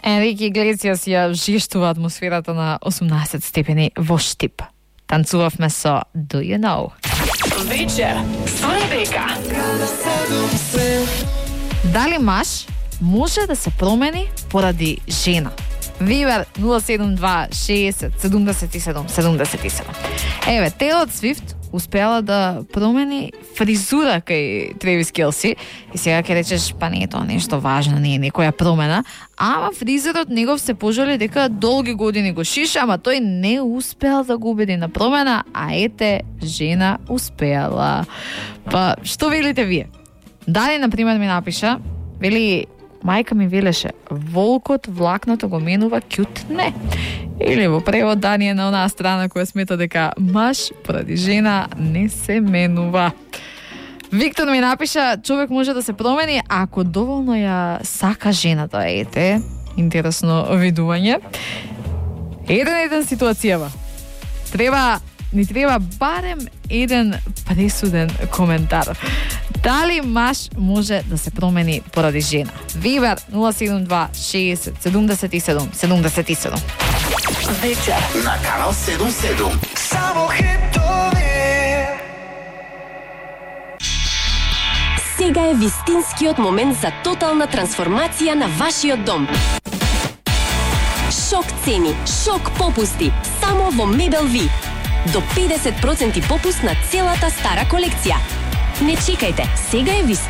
Енрике Иглесиас ја жештува атмосферата на 18 степени во Штип. Танцувавме со Do You Know. Вечер со Ребека. Дали маж може да се промени поради жена? Вибер 072 60 77 77. Еве, Тейлор Свифт успела да промени фризура кај Тревис Келси и сега ќе речеш, па не е тоа нешто важно, не е некоја промена, ама фризерот негов се пожали дека долги години го шиша, ама тој не успеал да го убеди на промена, а ете, жена успеала. Па, што велите вие? Дали, например, ми напиша, вели, мајка ми велеше, волкот влакното го менува, кјут не. Или во превод Дани е на онаа страна која смета дека маж поради жена не се менува. Виктор ми напиша, човек може да се промени ако доволно ја сака жената. Ете, интересно видување. Еден ситуацијава. Ни треба барем еден пресуден коментар. Дали маж може да се промени поради жена? Вибер 072 60 77 77. Вечер на Канал 77. само хитови. Сега е вистинскиот момент за тотална трансформација на вашиот дом. Шок цени, шок попусти, само во Мебел Ви. До 50% попуст на целата стара колекција. Не чекајте, сега е